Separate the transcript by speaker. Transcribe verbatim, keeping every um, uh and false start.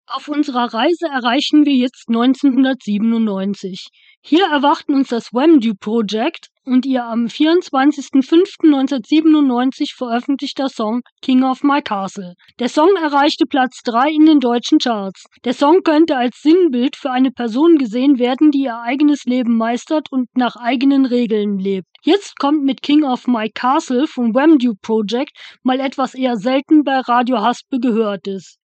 Speaker 1: Auf unserer Reise erreichen wir jetzt neunzehnhundertsiebenundneunzig. Hier erwarten uns das Wham-Do Project und ihr am vierundzwanzigsten fünften neunzehnhundertsiebenundneunzig veröffentlichter Song King of My Castle. Der Song erreichte Platz drei in den deutschen Charts. Der Song könnte als Sinnbild für eine Person gesehen werden, die ihr eigenes Leben meistert und nach eigenen Regeln lebt. Jetzt kommt mit King of My Castle vom Wham-Do Project mal etwas eher selten bei Radio Haspe Gehörtes.